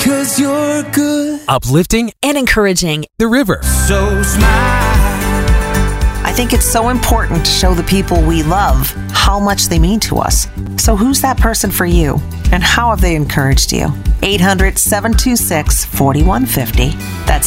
'cause you're good. Uplifting and encouraging. The River. So smile. I think it's so important to show the people we love how much they mean to us. So who's that person for you? And how have they encouraged you? 800-726-4150. That's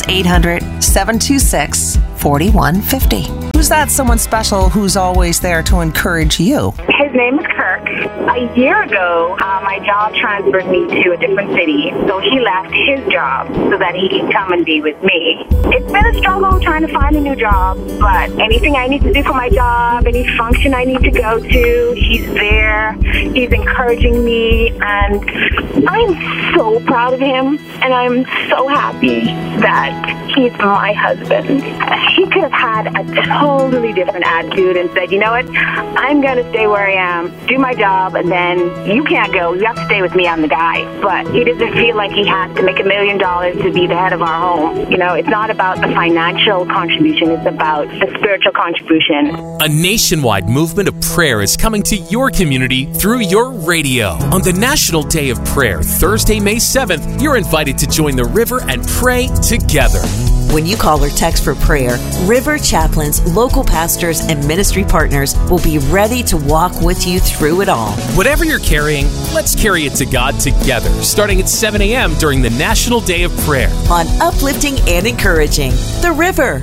800-726-4150. Who's that someone special who's always there to encourage you? His name is Kirk. A year ago, my job transferred me to a different city, so he left his job so that he could come and be with me. It's been a struggle trying to find a new job, but anything I need to do for my job, any function I need to go to, he's there. He's encouraging me, and I'm so proud of him, and I'm so happy that he's my husband. He could have had a totally different attitude and said, you know what, I'm going to stay where I am, do my job, and then you can't go. You have to stay with me. I'm the guy. But he doesn't feel like he has to make $1 million to be the head of our home. You know, it's not about the financial contribution. It's about the spiritual contribution. A nationwide movement of prayer is coming to your community through your radio. On the National Day of Prayer, Thursday, May 7th, you're invited to join the River and pray together. When you call or text for prayer, River chaplains, local pastors, and ministry partners will be ready to walk with you through it all. Whatever you're carrying, let's carry it to God together, starting at 7 a.m. during the National Day of Prayer. On Uplifting and Encouraging, The River.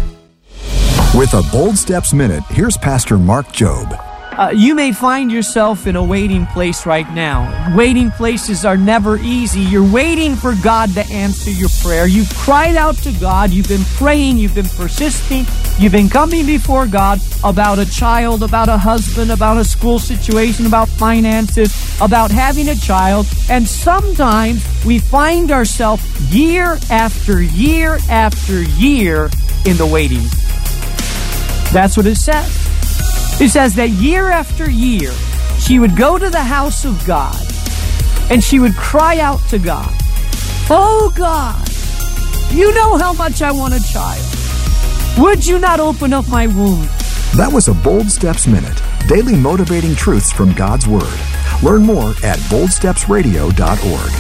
With a Bold Steps Minute, here's Pastor Mark Jobe. You may find yourself in a waiting place right now. Waiting places are never easy. You're waiting for God to answer your prayer. You've cried out to God. You've been praying. You've been persisting. You've been coming before God about a child, about a husband, about a school situation, about finances, about having a child. And sometimes we find ourselves year after year after year in the waiting. That's what it says. It says that year after year, she would go to the house of God and she would cry out to God, "Oh God, you know how much I want a child. Would you not open up my womb?" That was a Bold Steps Minute, daily motivating truths from God's Word. Learn more at boldstepsradio.org.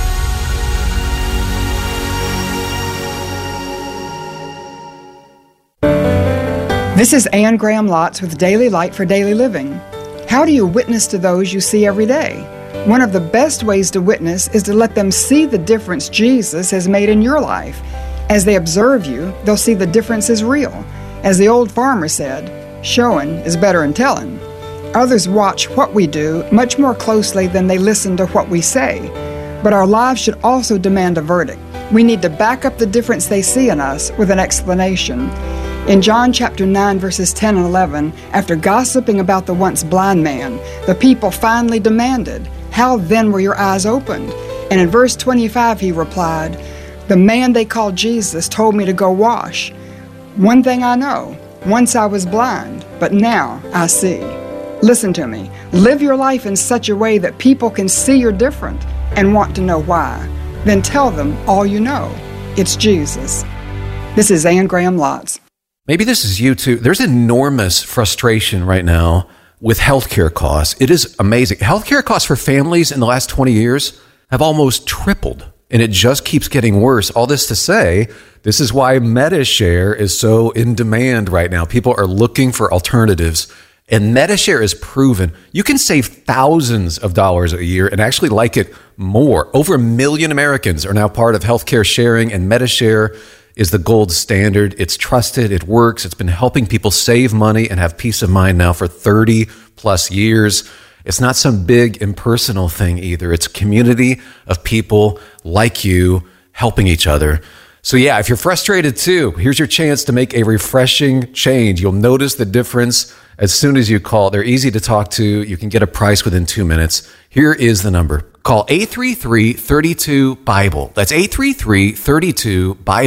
This is Ann Graham Lotz with Daily Light for Daily Living. How do you witness to those you see every day? One of the best ways to witness is to let them see the difference Jesus has made in your life. As they observe you, they'll see the difference is real. As the old farmer said, showing is better than telling. Others watch what we do much more closely than they listen to what we say. But our lives should also demand a verdict. We need to back up the difference they see in us with an explanation. In John chapter 9, verses 10 and 11, after gossiping about the once blind man, the people finally demanded, "How then were your eyes opened?" And in verse 25 he replied, "The man they called Jesus told me to go wash. One thing I know, once I was blind, but now I see." Listen to me. Live your life in such a way that people can see you're different and want to know why. Then tell them all you know. It's Jesus. This is Ann Graham Lotz. Maybe this is you too. There's enormous frustration right now with healthcare costs. It is amazing. Healthcare costs for families in the last 20 years have almost tripled, and it just keeps getting worse. All this to say, this is why Medi-Share is so in demand right now. People are looking for alternatives, and Medi-Share is proven. You can save thousands of dollars a year and actually like it more. Over 1 million Americans are now part of healthcare sharing, and Medi-Share is the gold standard. It's trusted. It works. It's been helping people save money and have peace of mind now for 30 plus years. It's not some big impersonal thing either. It's a community of people like you helping each other. So yeah, if you're frustrated too, here's your chance to make a refreshing change. You'll notice the difference as soon as you call. They're easy to talk to. You can get a price within 2 minutes. Here is the number. Call 833-32-BIBLE. That's 833-32-BIBLE.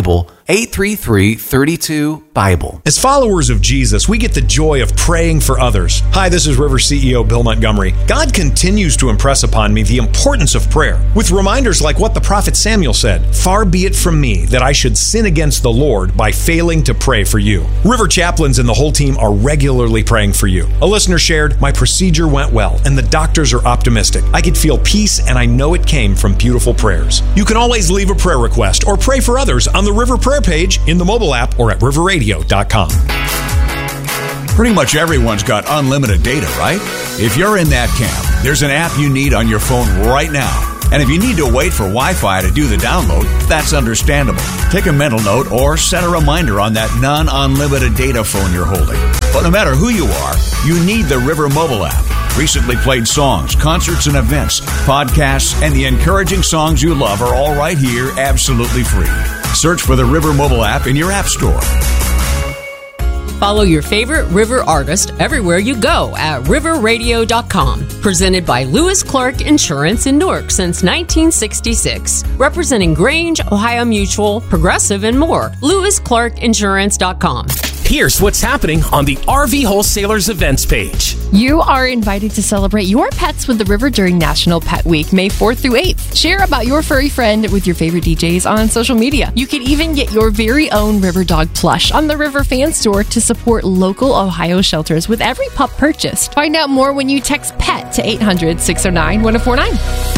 833-32-BIBLE. As followers of Jesus, we get the joy of praying for others. Hi, this is River CEO Bill Montgomery. God continues to impress upon me the importance of prayer, with reminders like what the prophet Samuel said, "Far be it from me that I should sin against the Lord by failing to pray for you." River chaplains and the whole team are regularly praying for you. A listener shared, "My procedure went well, and the doctors are optimistic. I could feel peace, and I know it came from beautiful prayers." You can always leave a prayer request or pray for others on the River Prayer page, in the mobile app, or at riverradio.com. Pretty much everyone's got unlimited data, right? If you're in that camp, there's an app you need on your phone right now. And if you need to wait for Wi-Fi to do the download, that's understandable. Take a mental note or set a reminder on that non-unlimited data phone you're holding. But no matter who you are, you need the River mobile app. Recently played songs, concerts and events, podcasts, and the encouraging songs you love are all right here, absolutely free. Search for the River mobile app in your app store. Follow your favorite River artist everywhere you go at riverradio.com. Presented by Lewis Clark Insurance in Newark since 1966. Representing Grange, Ohio Mutual, Progressive, and more. LewisClarkInsurance.com. Here's what's happening on the RV Wholesalers events page. You are invited to celebrate your pets with the River during National Pet Week, May 4th through 8th. Share about your furry friend with your favorite DJs on social media. You can even get your very own River Dog plush on the River Fan Store to support local Ohio shelters with every pup purchased. Find out more when you text PET to 800-609-1049.